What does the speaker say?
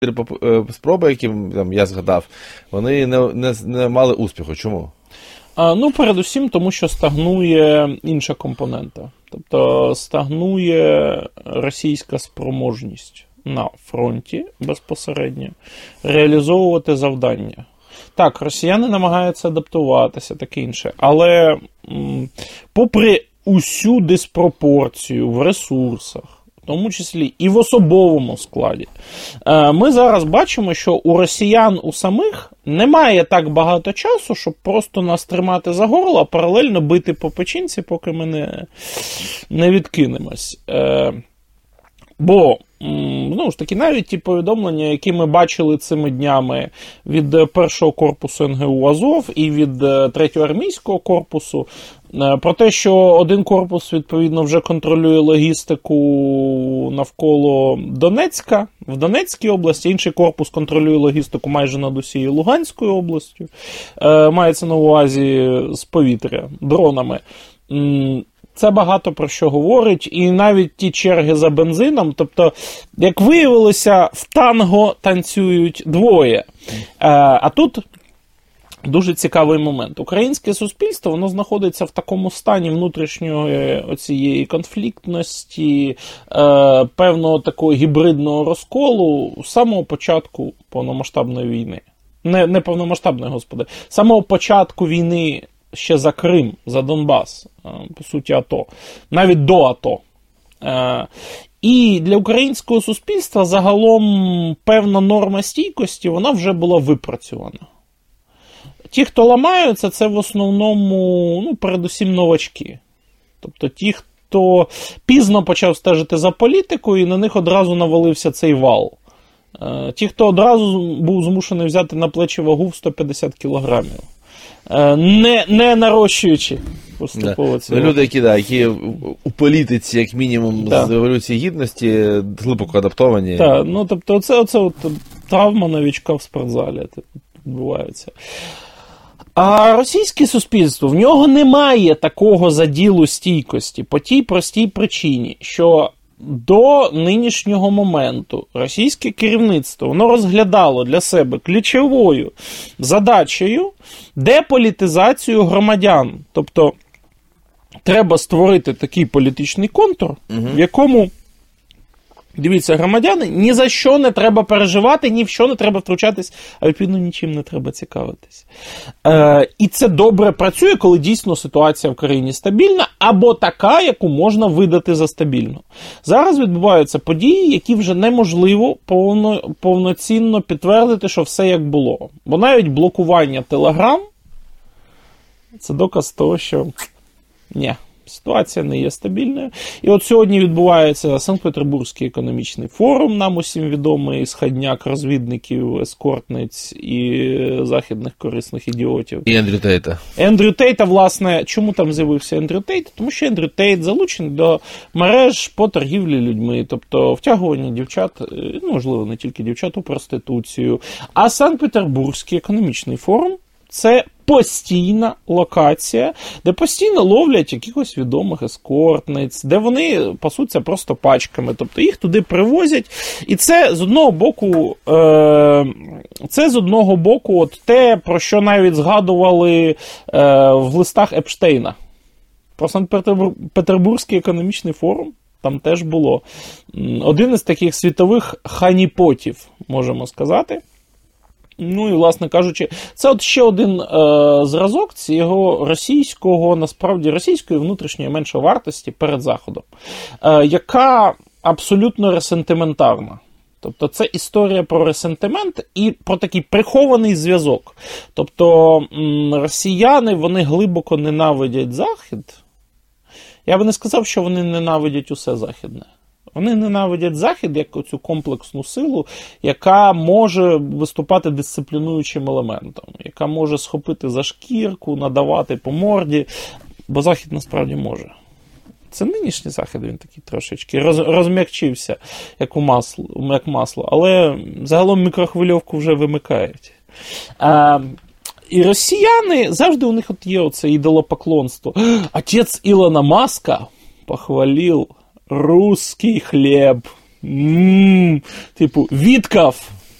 спроби, які там, я згадав, вони не мали успіху. Чому? Передусім, тому що стагнує інша компонента. Тобто стагнує російська спроможність на фронті безпосередньо реалізовувати завдання. Так, росіяни намагаються адаптуватися, таке інше, але попри усю диспропорцію в ресурсах, в тому числі і в особовому складі, ми зараз бачимо, що у росіян у самих немає так багато часу, щоб просто нас тримати за горло, а паралельно бити по печінці, поки ми не відкинемось. Бо, знову ж таки, навіть ті повідомлення, які ми бачили цими днями від 1-го корпусу НГУ Азов і від 3-го армійського корпусу, про те, що один корпус, відповідно, вже контролює логістику навколо Донецька, в Донецькій області, інший корпус контролює логістику майже над усією Луганською областю, мається на увазі з повітря, дронами. Це багато про що говорить, і навіть ті черги за бензином, тобто, як виявилося, в танго танцюють двоє. А тут дуже цікавий момент. Українське суспільство, воно знаходиться в такому стані внутрішньої оцієї конфліктності, певного такого гібридного розколу з самого початку повномасштабної війни. Не повномасштабної, господи, з самого початку війни ще за Крим, за Донбас, по суті, АТО, навіть до АТО. І для українського суспільства загалом певна норма стійкості, вона вже була випрацьована. Ті, хто ламаються, це в основному, передусім новачки. Тобто ті, хто пізно почав стежити за політикою, і на них одразу навалився цей вал. Ті, хто одразу був змушений взяти на плечі вагу в 150 кілограмів. Не нарощуючи поступово це. Люди, які у політиці, як мінімум, з Революції Гідності, глибоко адаптовані. Так, тобто оце травма новічка в спортзалі відбувається. А російське суспільство, в нього немає такого заділу стійкості по тій простій причині, що до нинішнього моменту російське керівництво, воно розглядало для себе ключовою задачею деполітизацію громадян. Тобто треба створити такий політичний контур, в якому, дивіться, громадяни, ні за що не треба переживати, ні в що не треба втручатись, а відповідно нічим не треба цікавитись. І це добре працює, коли дійсно ситуація в країні стабільна, або така, яку можна видати за стабільну. Зараз відбуваються події, які вже неможливо повноцінно підтвердити, що все як було. Бо навіть блокування Telegram – це доказ того, що ні. Ситуація не є стабільною. І от сьогодні відбувається Санкт-Петербурзький економічний форум, нам усім відомий, сходняк розвідників, ескортниць і західних корисних ідіотів. І Ендрю Тейта. Ендрю Тейта, власне, чому там з'явився Ендрю Тейт? Тому що Ендрю Тейт залучений до мереж по торгівлі людьми, тобто втягування дівчат, можливо, не тільки дівчат, у проституцію. А Санкт-Петербурзький економічний форум – це постійна локація, де постійно ловлять якихось відомих ескортниць, де вони пасуться просто пачками, тобто їх туди привозять, і це з одного боку от те, про що навіть згадували в листах Епштейна. Про Санкт-Петербурзький економічний форум там теж було. Один із таких світових ханіпотів, можемо сказати. Ну і, власне кажучи, це от ще один зразок цього російської внутрішньої меншовартості перед Заходом, яка абсолютно ресентиментарна. Тобто це історія про ресентимент і про такий прихований зв'язок. Тобто росіяни, вони глибоко ненавидять Захід. Я би не сказав, що вони ненавидять усе західне. Вони ненавидять Захід як оцю комплексну силу, яка може виступати дисциплінуючим елементом, яка може схопити за шкірку, надавати по морді, бо Захід насправді може. Це нинішній Захід, він такий трошечки розм'якчився, як масло, але загалом мікрохвильовку вже вимикають. І росіяни, завжди у них от є оце ідолопоклонство. Отець Ілона Маска похвалив русский хліб. Типу, Вітков